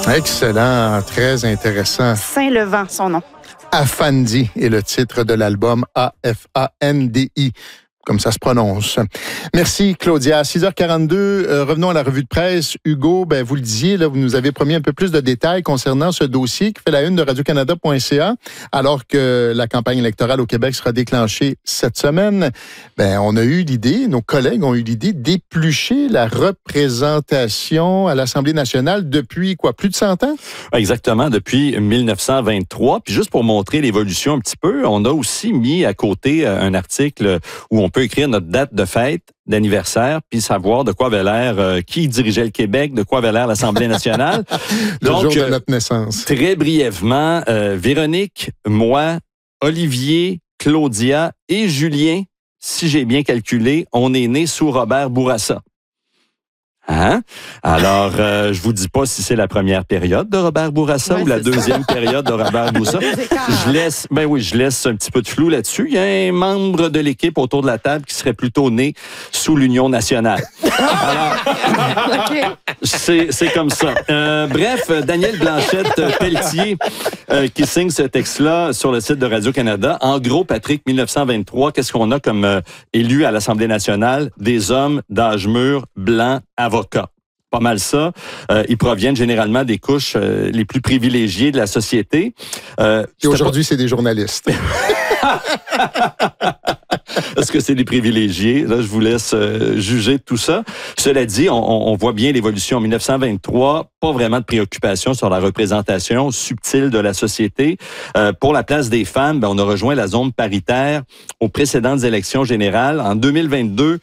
Excellent, très intéressant. Saint-Levant, son nom. Afandi est le titre de l'album A-F-A-N-D-I. Comme ça se prononce. Merci, Claudia. 6h42, revenons à la revue de presse. Hugo, vous le disiez, là, vous nous avez promis un peu plus de détails concernant ce dossier qui fait la une de radiocanada.ca, alors que la campagne électorale au Québec sera déclenchée cette semaine. On a eu l'idée, nos collègues ont eu l'idée d'éplucher la représentation à l'Assemblée nationale depuis, plus de 100 ans? Exactement, depuis 1923. Puis juste pour montrer l'évolution un petit peu, on a aussi mis à côté un article où on peut écrire notre date de fête, d'anniversaire, puis savoir de quoi avait l'air qui dirigeait le Québec, de quoi avait l'air l'Assemblée nationale. Le jour de notre naissance. Très brièvement, Véronique, moi, Olivier, Claudia et Julien, si j'ai bien calculé, on est nés sous Robert Bourassa. Hein? Alors, je vous dis pas si c'est la première période de Robert Bourassa ou la deuxième période de Robert Bourassa. Je laisse un petit peu de flou là-dessus. Il y a un membre de l'équipe autour de la table qui serait plutôt né sous l'Union nationale. Alors, c'est comme ça. Bref, Daniel Blanchette-Pelletier qui signe ce texte-là sur le site de Radio-Canada. En gros, Patrick, 1923, qu'est-ce qu'on a comme élus à l'Assemblée nationale? Des hommes d'âge mûr, blancs, avocats. Pas mal ça. Ils proviennent généralement des couches les plus privilégiées de la société. Et aujourd'hui, c'est des journalistes. Est-ce que c'est des privilégiés? Là, je vous laisse juger de tout ça. Cela dit, on voit bien l'évolution en 1923. Pas vraiment de préoccupation sur la représentation subtile de la société. Pour la place des femmes, on a rejoint la zone paritaire aux précédentes élections générales. En 2022,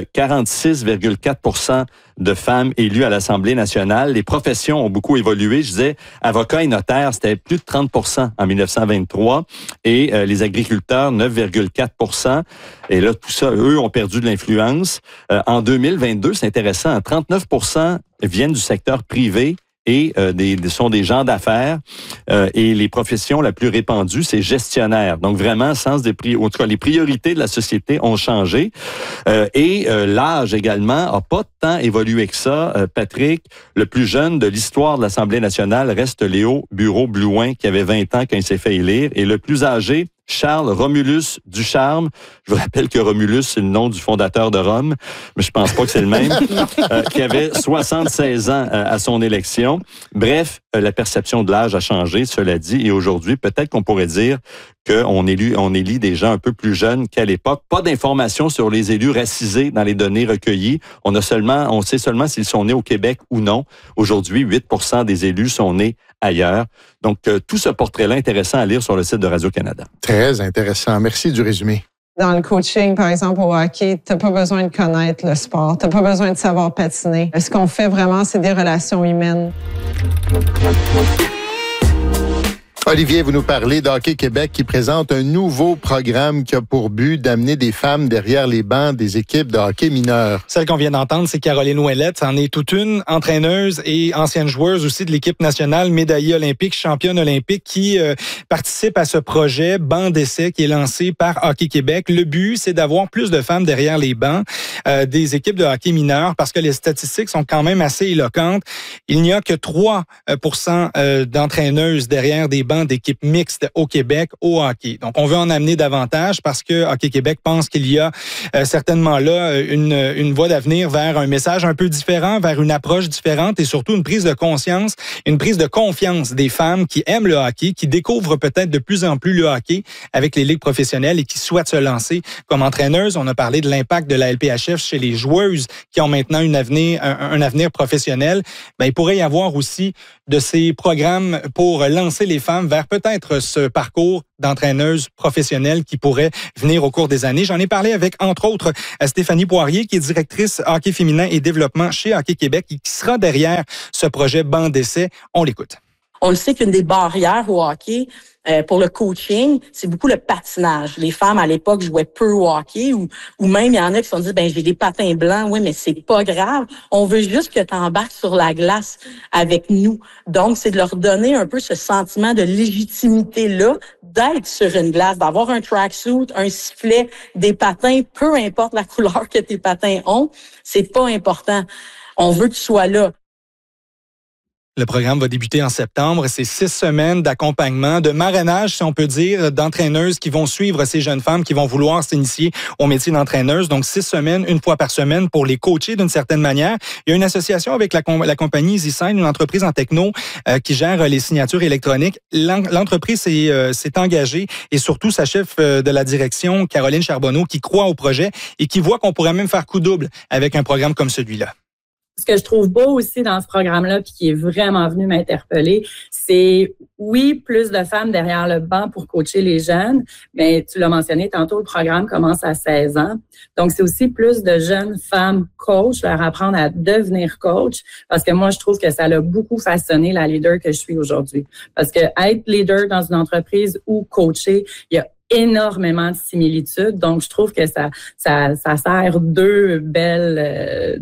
46,4% de femmes élues à l'Assemblée nationale. Les professions ont beaucoup évolué. Je disais, avocats et notaires, c'était plus de 30% en 1923 et les agriculteurs, 9,4%. Et là, tout ça, eux, ont perdu de l'influence. En 2022, c'est intéressant, 39% viennent du secteur privé et sont des gens d'affaires. Et les professions la plus répandue, c'est gestionnaire. Donc vraiment, en tout cas, les priorités de la société ont changé. L'âge également a pas tant évolué que ça. Patrick, le plus jeune de l'histoire de l'Assemblée nationale reste Léo Bureau-Blouin, qui avait 20 ans quand il s'est fait élire. Et le plus âgé, Charles Romulus Ducharme. Je vous rappelle que Romulus, c'est le nom du fondateur de Rome, mais je pense pas que c'est le même, qui avait 76 ans à son élection. Bref, la perception de l'âge a changé, cela dit, et aujourd'hui, peut-être qu'on pourrait dire qu'on élit des gens un peu plus jeunes qu'à l'époque. Pas d'informations sur les élus racisés dans les données recueillies. On sait seulement s'ils sont nés au Québec ou non. Aujourd'hui, 8% des élus sont nés ailleurs. Donc, tout ce portrait-là intéressant à lire sur le site de Radio-Canada. Très intéressant. Merci du résumé. Dans le coaching, par exemple, au hockey, t'as pas besoin de connaître le sport. T'as pas besoin de savoir patiner. Ce qu'on fait vraiment, c'est des relations humaines. Olivier, vous nous parlez d'Hockey Québec qui présente un nouveau programme qui a pour but d'amener des femmes derrière les bancs des équipes de hockey mineurs. Celle qu'on vient d'entendre, c'est Caroline Ouellette. C'en est toute une, entraîneuse et ancienne joueuse aussi de l'équipe nationale, médaillée olympique, championne olympique, qui participe à ce projet banc d'essai qui est lancé par Hockey Québec. Le but, c'est d'avoir plus de femmes derrière les bancs des équipes de hockey mineurs parce que les statistiques sont quand même assez éloquentes. Il n'y a que 3% d'entraîneuses derrière des bancs d'équipes mixtes au Québec au hockey. Donc, on veut en amener davantage parce que Hockey Québec pense qu'il y a certainement là une voie d'avenir vers un message un peu différent, vers une approche différente et surtout une prise de conscience, une prise de confiance des femmes qui aiment le hockey, qui découvrent peut-être de plus en plus le hockey avec les ligues professionnelles et qui souhaitent se lancer comme entraîneuses. On a parlé de l'impact de la LPHF chez les joueuses qui ont maintenant un avenir professionnel. Il pourrait y avoir aussi de ces programmes pour lancer les femmes vers peut-être ce parcours d'entraîneuse professionnelle qui pourrait venir au cours des années. J'en ai parlé avec, entre autres, Stéphanie Poirier, qui est directrice hockey féminin et développement chez Hockey Québec et qui sera derrière ce projet banc d'essai. On l'écoute. On le sait qu'une des barrières au hockey pour le coaching, c'est beaucoup le patinage. Les femmes, à l'époque, jouaient peu au hockey ou même, il y en a qui se sont dit, j'ai des patins blancs. Oui, mais c'est pas grave. On veut juste que tu embarques sur la glace avec nous. Donc, c'est de leur donner un peu ce sentiment de légitimité-là, d'être sur une glace, d'avoir un tracksuit, un sifflet, des patins, peu importe la couleur que tes patins ont, c'est pas important. On veut que tu sois là. Le programme va débuter en septembre. C'est 6 semaines d'accompagnement, de marrainage, si on peut dire, d'entraîneuses qui vont suivre ces jeunes femmes qui vont vouloir s'initier au métier d'entraîneuse. Donc, 6 semaines, une fois par semaine pour les coacher d'une certaine manière. Il y a une association avec la compagnie EasySign, une entreprise en techno qui gère les signatures électroniques. L'entreprise s'est engagée et surtout sa chef de la direction, Caroline Charbonneau, qui croit au projet et qui voit qu'on pourrait même faire coup double avec un programme comme celui-là. Ce que je trouve beau aussi dans ce programme-là, puis qui est vraiment venu m'interpeller, c'est, oui, plus de femmes derrière le banc pour coacher les jeunes, mais tu l'as mentionné tantôt, le programme commence à 16 ans. Donc, c'est aussi plus de jeunes femmes coachs, leur apprendre à devenir coach, parce que moi, je trouve que ça l'a beaucoup façonné la leader que je suis aujourd'hui. Parce que être leader dans une entreprise ou coacher, il y a énormément de similitudes. Donc, je trouve que ça sert deux belles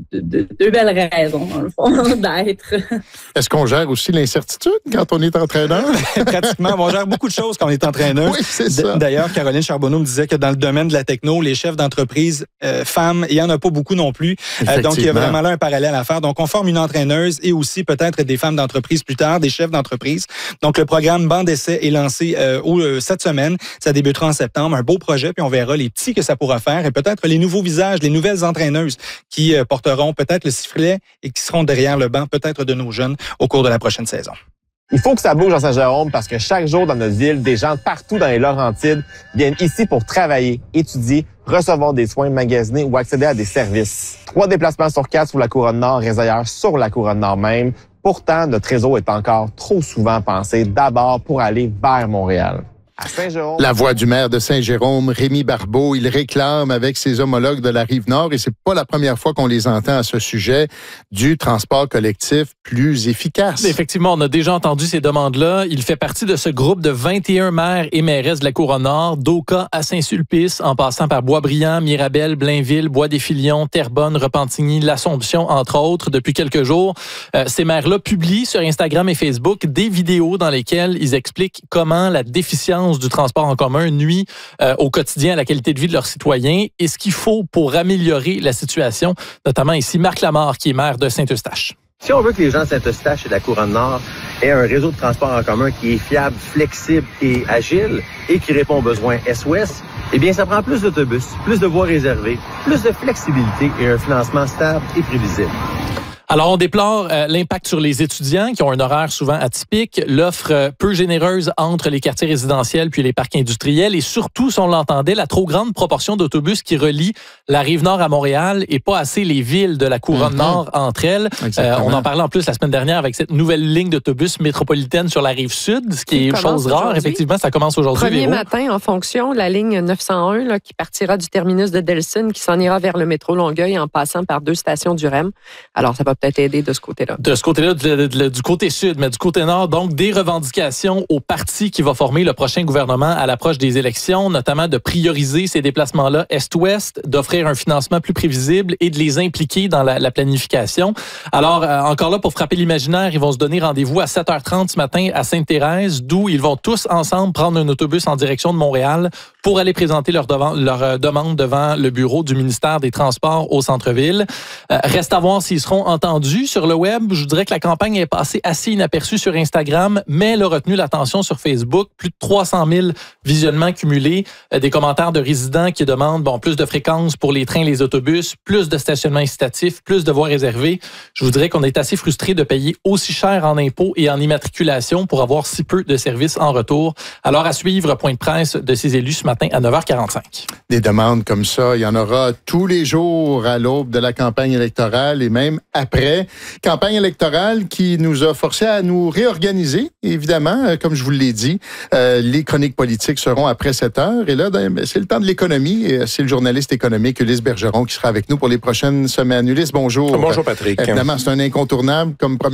raisons, dans le fond, d'être. Est-ce qu'on gère aussi l'incertitude quand on est entraîneur? Pratiquement. On gère beaucoup de choses quand on est entraîneur. Oui, c'est ça. D'ailleurs, Caroline Charbonneau me disait que dans le domaine de la techno, les chefs d'entreprise femmes, il n'y en a pas beaucoup non plus. Donc, il y a vraiment là un parallèle à faire. Donc, on forme une entraîneuse et aussi peut-être des femmes d'entreprise plus tard, des chefs d'entreprise. Donc, le programme Banc d'essai est lancé cette semaine. Ça débute en septembre, un beau projet, puis on verra les petits que ça pourra faire et peut-être les nouveaux visages, les nouvelles entraîneuses qui porteront peut-être le sifflet et qui seront derrière le banc peut-être de nos jeunes au cours de la prochaine saison. Il faut que ça bouge à Saint-Jérôme parce que chaque jour dans notre ville, des gens partout dans les Laurentides viennent ici pour travailler, étudier, recevoir des soins, magasiner ou accéder à des services. 3 déplacements sur 4 sur la Couronne-Nord, reste ailleurs sur la Couronne-Nord même. Pourtant, notre réseau est encore trop souvent pensé d'abord pour aller vers Montréal. À Saint-Jérôme. La voix du maire de Saint-Jérôme, Rémi Barbeau, il réclame avec ses homologues de la Rive-Nord, et c'est pas la première fois qu'on les entend à ce sujet, du transport collectif plus efficace. Effectivement, on a déjà entendu ces demandes-là. Il fait partie de ce groupe de 21 maires et mairesses de la Couronne-Nord, d'Oka à Saint-Sulpice, en passant par Boisbriand, Mirabel, Blainville, Bois-des-Filions, Terrebonne, Repentigny, l'Assomption, entre autres. Depuis quelques jours, ces maires-là publient sur Instagram et Facebook des vidéos dans lesquelles ils expliquent comment la déficience du transport en commun nuit au quotidien à la qualité de vie de leurs citoyens et ce qu'il faut pour améliorer la situation, notamment ici Marc Lamarre qui est maire de Saint-Eustache. Si on veut que les gens de Saint-Eustache et de la Couronne-Nord aient un réseau de transport en commun qui est fiable, flexible et agile et qui répond aux besoins Est-Ouest, eh bien, ça prend plus d'autobus, plus de voies réservées, plus de flexibilité et un financement stable et prévisible. Alors, on déplore l'impact sur les étudiants qui ont un horaire souvent atypique, l'offre peu généreuse entre les quartiers résidentiels puis les parcs industriels et surtout, si on l'entendait, la trop grande proportion d'autobus qui relient la Rive-Nord à Montréal et pas assez les villes de la Couronne-Nord entre elles. On en parlait en plus la semaine dernière avec cette nouvelle ligne d'autobus métropolitaine sur la Rive-Sud, ce qui est chose rare. Effectivement, ça commence aujourd'hui. Premier matin, en fonction, la ligne 901 là, qui partira du terminus de Delson, qui s'en ira vers le métro Longueuil en passant par 2 stations du REM. Alors, ça va peut-être aider de ce côté-là. De ce côté-là, du côté sud, mais du côté nord, donc des revendications au parti qui va former le prochain gouvernement à l'approche des élections, notamment de prioriser ces déplacements-là Est-Ouest, d'offrir un financement plus prévisible et de les impliquer dans la planification. Alors, encore là, pour frapper l'imaginaire, ils vont se donner rendez-vous à 7h30 ce matin à Sainte-Thérèse, d'où ils vont tous ensemble prendre un autobus en direction de Montréal pour aller présenter leur demande devant le bureau du ministère des Transports au centre-ville. Reste à voir s'ils seront entendus sur le web. Je dirais que la campagne est passée assez inaperçue sur Instagram, mais elle a retenu l'attention sur Facebook. Plus de 300 000 visionnements cumulés, des commentaires de résidents qui demandent plus de fréquences pour les trains et les autobus, plus de stationnements incitatifs, plus de voies réservées. Je vous dirais qu'on est assez frustré de payer aussi cher en impôts et en immatriculation pour avoir si peu de services en retour. Alors, à suivre, point de presse de ces élus ce matin à 9h45. Des demandes comme ça, il y en aura tous les jours à l'aube de la campagne électorale et même après. Campagne électorale qui nous a forcés à nous réorganiser, évidemment, comme je vous l'ai dit. Les chroniques politiques seront après 7h. Et là, c'est le temps de l'économie. Et c'est le journaliste économique Ulysse Bergeron qui sera avec nous pour les prochaines semaines. Ulysse, bonjour. Bonjour, Patrick. Évidemment, c'est un incontournable comme première